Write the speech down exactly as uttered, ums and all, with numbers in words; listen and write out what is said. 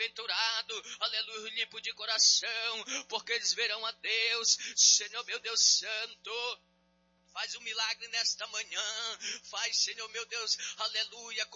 bem-aventurado, aleluia, limpo de coração, porque eles verão a Deus. Senhor meu Deus santo, faz um milagre nesta manhã, faz, Senhor meu Deus, aleluia,